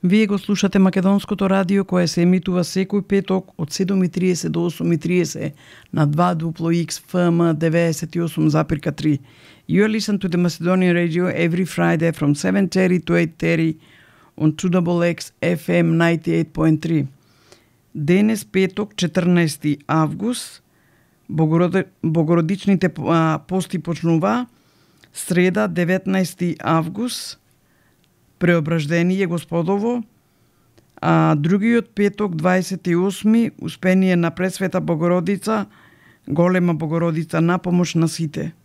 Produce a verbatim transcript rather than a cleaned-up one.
Вие го слушате Македонското радио кое се емитува секој петок од седум и триесет до осум и триесет на два дупло икс Ф М деветдесет и осум запирка три. You listen to the Macedonian radio every Friday from seven thirty to eight thirty on two X X F M ninety-eight point three. Денес петок четрнаесети август Богороди... Богородичните а, пости почнува, среда деветнаесети август Преображдение Господово, а другиот петок дваесет и осми Успение на Пресвета Богородица, Голема Богородица на помош на сите.